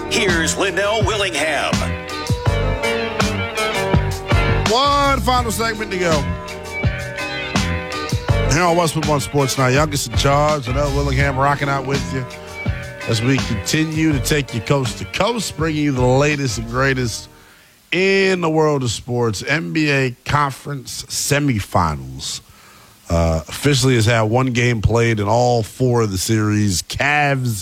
Here's Linnell Willingham. One final segment to go. Here on Westwood One Sports Night, youngest in charge, Linnell Willingham rocking out with you as we continue to take you coast to coast, bringing you the latest and greatest in the world of sports. NBA Conference Semifinals officially has had one game played in all four of the series. Cavs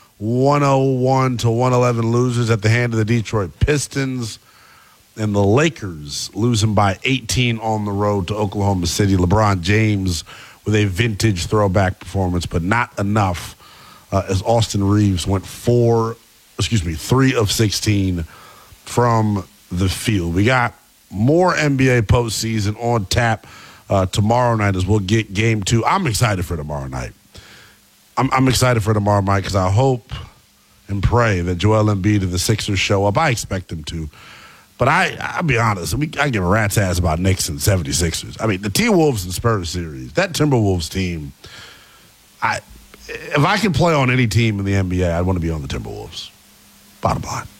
101-111 losers at the hand of the Detroit Pistons, and the Lakers losing by 18 on the road to Oklahoma City. LeBron James with a vintage throwback performance, but not enough as Austin Reeves went 3 of 16 from the field. We got more NBA postseason on tap tomorrow night as we'll get game 2. I'm excited for tomorrow night. I'm excited for tomorrow night because I hope and pray that Joel Embiid and the Sixers show up. I expect them to. But I'll be honest, I give a rat's ass about Knicks and 76ers. I mean, the T-Wolves and Spurs series, that Timberwolves team, if I could play on any team in the NBA, I'd want to be on the Timberwolves. Bottom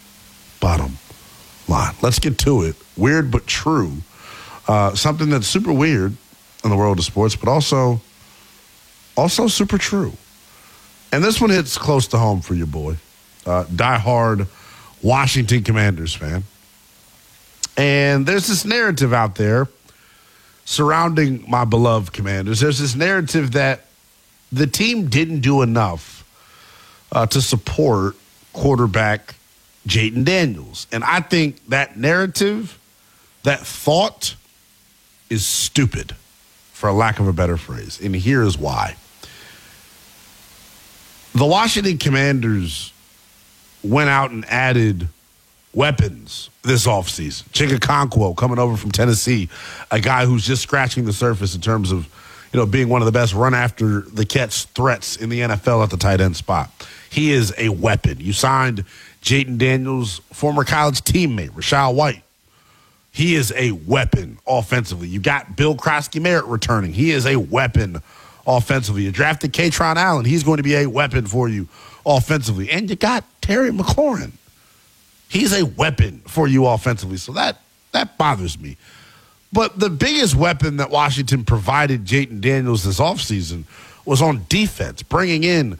line. Let's get to it. Weird but true. Something that's super weird in the world of sports, but also super true. And this one hits close to home for your boy, diehard Washington Commanders fan. And there's this narrative out there surrounding my beloved Commanders. There's this narrative that the team didn't do enough to support quarterback Jayden Daniels. And I think that narrative, that thought, is stupid, for a lack of a better phrase. And here is why. The Washington Commanders went out and added weapons this offseason. Chika Okonkwo coming over from Tennessee, a guy who's just scratching the surface in terms of, being one of the best run after the catch threats in the NFL at the tight end spot. He is a weapon. You signed Jayden Daniels' former college teammate, Rachaad White. He is a weapon offensively. You got Bill Krosky-Merritt returning. He is a weapon offensively. You drafted Katron Allen. He's going to be a weapon for you offensively. And you got Terry McLaurin. He's a weapon for you offensively. So that bothers me. But the biggest weapon that Washington provided Jayden Daniels this offseason was on defense, bringing in,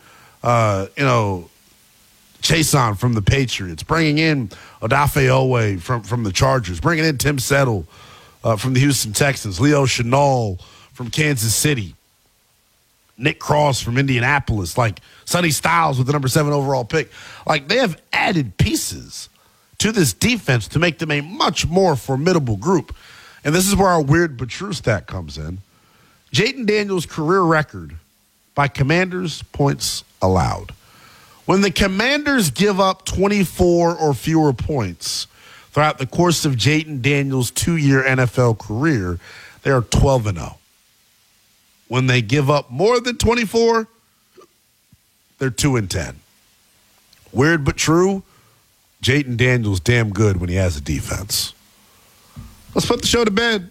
Chason from the Patriots, bringing in Odafe Owe from the Chargers, bringing in Tim Settle from the Houston Texans, Leo Chenal from Kansas City, Nick Cross from Indianapolis, like Sonny Styles with the number 7 overall pick. Like, they have added pieces to this defense to make them a much more formidable group. And this is where our weird but true stat comes in. Jayden Daniels' career record by Commanders points allowed. When the Commanders give up 24 or fewer points throughout the course of Jayden Daniels' 2-year NFL career, they are 12-0. When they give up more than 24, they're 2-10. Weird but true, Jayden Daniels damn good when he has a defense. Let's put the show to bed.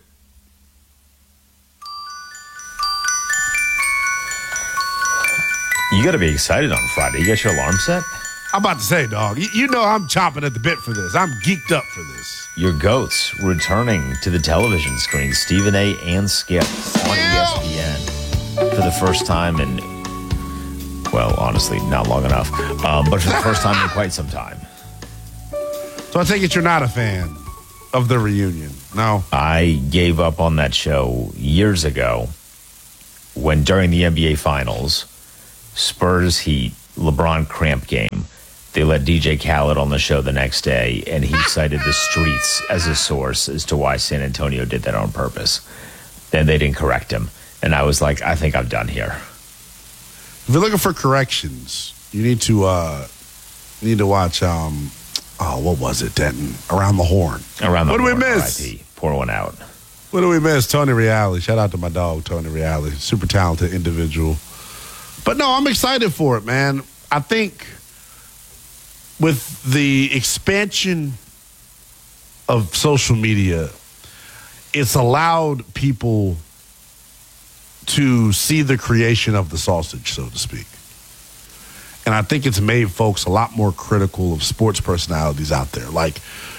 You got to be excited on Friday. You got your alarm set? I'm about to say, dog, you know I'm chomping at the bit for this. I'm geeked up for this. Your GOATs returning to the television screen, Stephen A. and Skip on ESPN for the first time in, well, honestly, not long enough, but for the first time in quite some time. So I take it you're not a fan of the reunion, no? I gave up on that show years ago when during the NBA Finals, Spurs Heat, LeBron cramp game, they let DJ Khaled on the show the next day, and he cited the streets as a source as to why San Antonio did that on purpose. Then they didn't correct him, and I was like, I think I'm done here. If you're looking for corrections, you need to watch. What was it, Denton? Around the Horn. Around the Horn. What do we miss? RIP. Pour one out. What do we miss? Tony Reale. Shout out to my dog, Tony Reale. Super talented individual. But no, I'm excited for it, man. I think with the expansion of social media, it's allowed people to see the creation of the sausage, so to speak. And I think it's made folks a lot more critical of sports personalities out there. Like,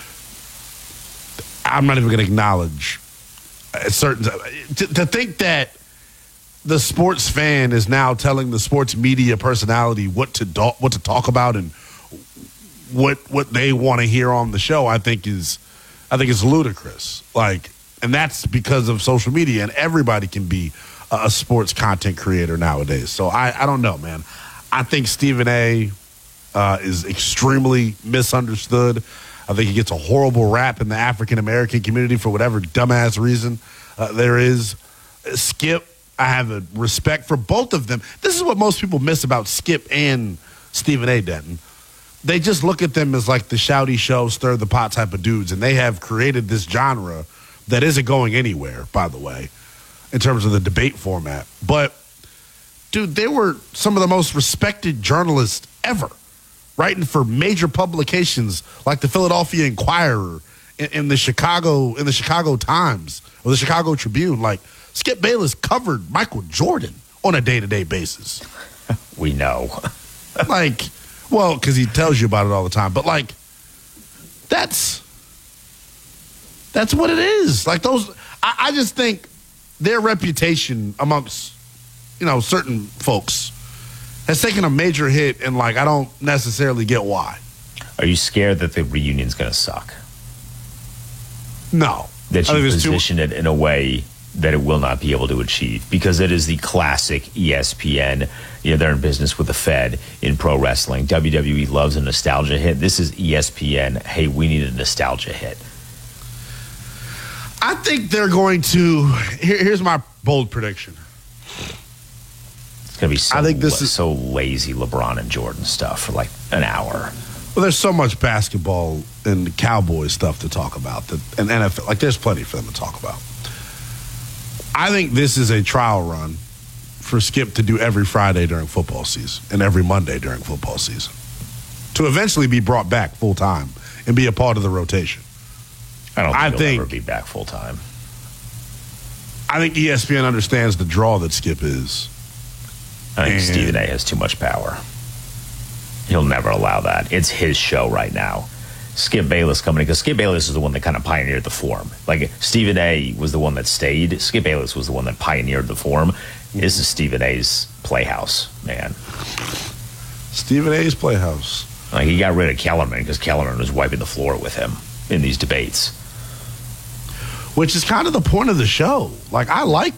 I'm not even going to acknowledge to think that the sports fan is now telling the sports media personality what to talk about and what they want to hear on the show. I think is ludicrous. Like, and that's because of social media, and everybody can be a sports content creator nowadays. So I don't know, man. I think Stephen A. Is extremely misunderstood. I think he gets a horrible rap in the African-American community for whatever dumbass reason there is. Skip, I have a respect for both of them. This is what most people miss about Skip and Stephen A. Denton. They just look at them as like the shouty show, stir the pot type of dudes, and they have created this genre that isn't going anywhere, by the way, in terms of the debate format. But, dude, they were some of the most respected journalists ever, writing for major publications like the Philadelphia Inquirer, in the Chicago Times or the Chicago Tribune. Like, Skip Bayless covered Michael Jordan on a day-to-day basis. We know. Like, well, because he tells you about it all the time. But, like, that's what it is. Like, those, I just think their reputation amongst, certain folks has taken a major hit, and, like, I don't necessarily get why. Are you scared that the reunion's going to suck? No. That you position it in a way that it will not be able to achieve, because it is the classic ESPN. They're in business with the Fed in pro wrestling. WWE loves a nostalgia hit. This is ESPN. Hey, we need a nostalgia hit. I think they're going to. Here's my bold prediction. It's going to be so lazy LeBron and Jordan stuff for like an hour. Well, there's so much basketball and Cowboys stuff to talk about, and NFL. Like, there's plenty for them to talk about. I think this is a trial run for Skip to do every Friday during football season and every Monday during football season, to eventually be brought back full time and be a part of the rotation. I don't think he'll ever be back full time. I think ESPN understands the draw that Skip is. I think Stephen A. has too much power. He'll never allow that. It's his show right now. Skip Bayless coming in, because Skip Bayless is the one that kind of pioneered the form. Like, Stephen A. was the one that stayed. Skip Bayless was the one that pioneered the form. This is Stephen A.'s playhouse, man. Stephen A.'s playhouse. Like, he got rid of Kellerman because Kellerman was wiping the floor with him in these debates. Which is kind of the point of the show. Like,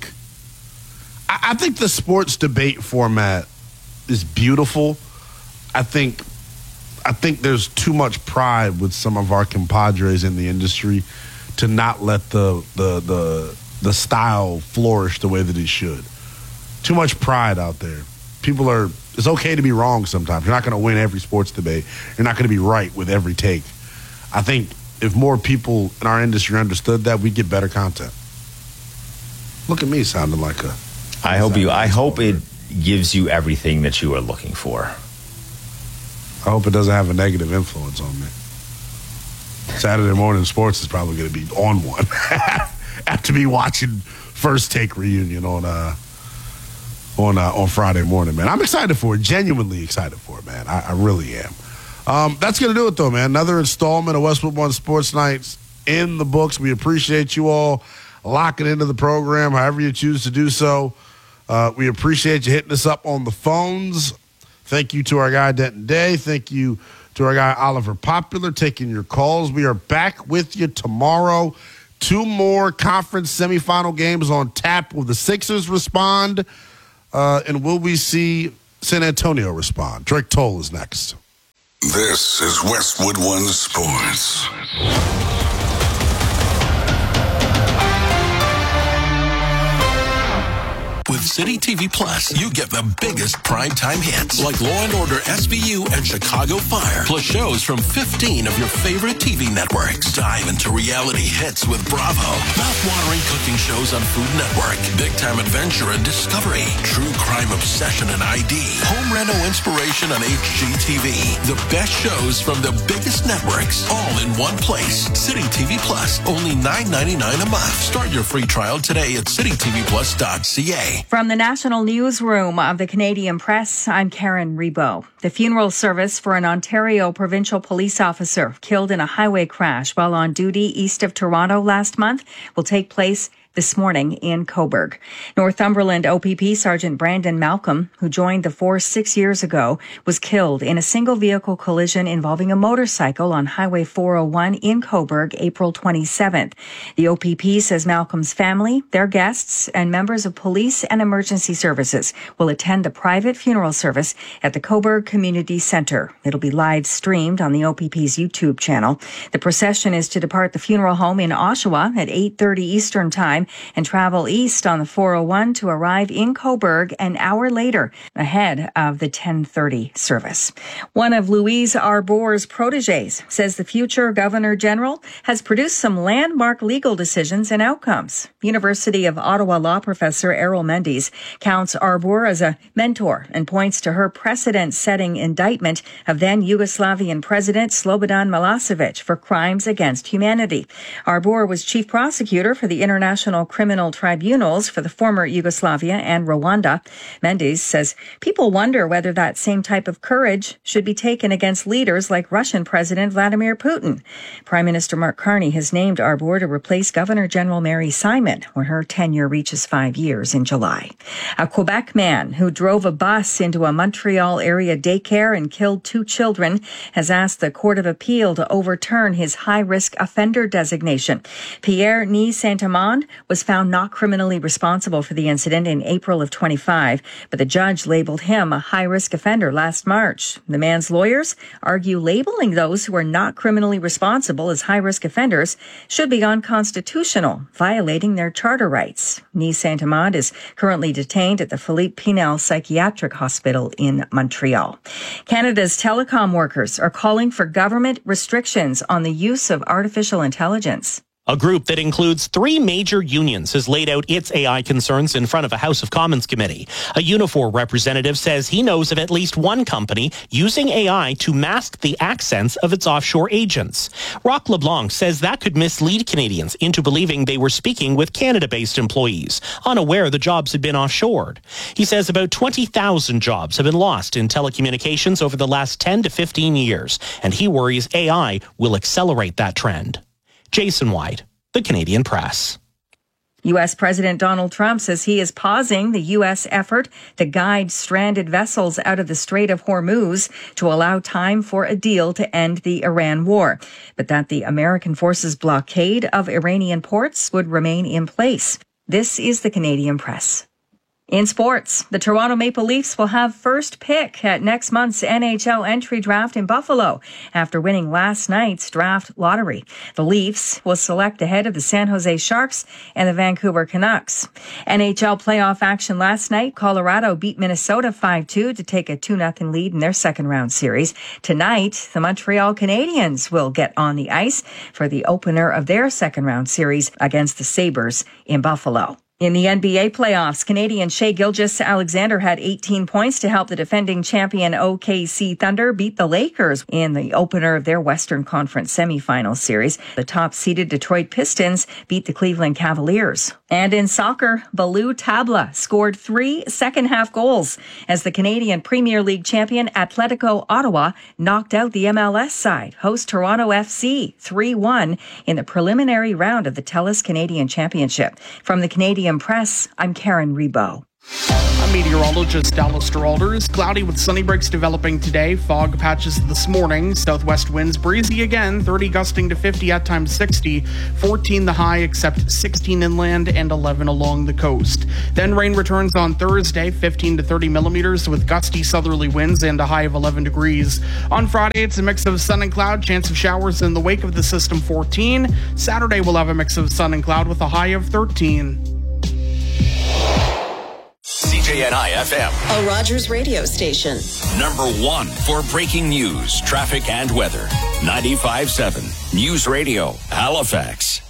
I think the sports debate format is beautiful. I think there's too much pride with some of our compadres in the industry to not let the style flourish the way that it should. Too much pride out there. It's okay to be wrong sometimes. You're not going to win every sports debate. You're not going to be right with every take. I think if more people in our industry understood that, we'd get better content. Look at me sounding like a... I hope it gives you everything that you are looking for. I hope it doesn't have a negative influence on me. Saturday morning sports is probably going to be on one after me watching First Take reunion on Friday morning, man. I'm excited for it, genuinely excited for it, man. I really am. That's going to do it, though, man. Another installment of Westwood One Sports Nights in the books. We appreciate you all locking into the program, however you choose to do so. We appreciate you hitting us up on the phones. Thank you to our guy, Denton Day. Thank you to our guy, Oliver Popular, taking your calls. We are back with you tomorrow. 2 more conference semifinal games on tap. Will the Sixers respond? And will we see San Antonio respond? Drake Toll is next. This is Westwood One Sports. With City TV Plus, you get the biggest primetime hits like Law & Order SVU and Chicago Fire, plus shows from 15 of your favorite TV networks. Dive into reality hits with Bravo, mouth-watering cooking shows on Food Network, big-time adventure and discovery, true crime obsession and ID, home reno inspiration on HGTV. The best shows from the biggest networks, all in one place. City TV Plus, only $9.99 a month. Start your free trial today at citytvplus.ca. From From the National Newsroom of the Canadian Press, I'm Karen Rebo. The funeral service for an Ontario provincial police officer killed in a highway crash while on duty east of Toronto last month will take place this morning in Cobourg. Northumberland OPP Sergeant Brandon Malcolm, who joined the force 6 years ago, was killed in a single vehicle collision involving a motorcycle on Highway 401 in Cobourg, April 27th. The OPP says Malcolm's family, their guests, and members of police and emergency services will attend the private funeral service at the Cobourg Community Centre. It'll be live streamed on the OPP's YouTube channel. The procession is to depart the funeral home in Oshawa at 8:30 Eastern Time and travel east on the 401 to arrive in Cobourg an hour later, ahead of the 10:30 service. One of Louise Arbour's protégés says the future Governor General has produced some landmark legal decisions and outcomes. University of Ottawa law professor Errol Mendes counts Arbour as a mentor and points to her precedent-setting indictment of then Yugoslavian President Slobodan Milosevic for crimes against humanity. Arbour was chief prosecutor for the International Criminal Tribunals for the former Yugoslavia and Rwanda. Mendes says people wonder whether that same type of courage should be taken against leaders like Russian President Vladimir Putin. Prime Minister Mark Carney has named Arbour to replace Governor General Mary Simon when her tenure reaches 5 years in July. A Quebec man who drove a bus into a Montreal area daycare and killed 2 children has asked the Court of Appeal to overturn his high-risk offender designation. Pierre Ni Saint-Amand was found not criminally responsible for the incident in April of 25, but the judge labeled him a high-risk offender last March. The man's lawyers argue labeling those who are not criminally responsible as high-risk offenders should be unconstitutional, violating their charter rights. Ni Saint-Amand is currently detained at the Philippe Pinel Psychiatric Hospital in Montreal. Canada's telecom workers are calling for government restrictions on the use of artificial intelligence. A group that includes 3 major unions has laid out its AI concerns in front of a House of Commons committee. A Unifor representative says he knows of at least one company using AI to mask the accents of its offshore agents. Roch LeBlanc says that could mislead Canadians into believing they were speaking with Canada-based employees, unaware the jobs had been offshored. He says about 20,000 jobs have been lost in telecommunications over the last 10 to 15 years, and he worries AI will accelerate that trend. Jason White, The Canadian Press. U.S. President Donald Trump says he is pausing the U.S. effort to guide stranded vessels out of the Strait of Hormuz to allow time for a deal to end the Iran war, but that the American forces' blockade of Iranian ports would remain in place. This is The Canadian Press. In sports, the Toronto Maple Leafs will have first pick at next month's NHL entry draft in Buffalo after winning last night's draft lottery. The Leafs will select ahead of the San Jose Sharks and the Vancouver Canucks. NHL playoff action last night. Colorado beat Minnesota 5-2 to take a 2-0 lead in their second-round series. Tonight, the Montreal Canadiens will get on the ice for the opener of their second-round series against the Sabres in Buffalo. In the NBA playoffs, Canadian Shai Gilgeous-Alexander had 18 points to help the defending champion OKC Thunder beat the Lakers in the opener of their Western Conference semifinal series. The top-seeded Detroit Pistons beat the Cleveland Cavaliers. And in soccer, Balou Tabla scored 3 second-half goals as the Canadian Premier League champion Atletico Ottawa knocked out the MLS side, host Toronto FC, 3-1 in the preliminary round of the TELUS Canadian Championship. From the Canadian Press, I'm Karen Rebo. I'm meteorologist Alistair Alders. Cloudy with sunny breaks developing today. Fog patches this morning. Southwest winds breezy again, 30 gusting to 50, at times 60. 14 the high, except 16 inland and 11 along the coast. Then rain returns on Thursday, 15 to 30 millimeters with gusty southerly winds and a high of 11 degrees. On Friday, it's a mix of sun and cloud, chance of showers in the wake of the system 14. Saturday, we'll have a mix of sun and cloud with a high of 13. CJNI FM, a Rogers radio station. number 1 for breaking news, traffic, and weather. 95.7 News Radio, Halifax.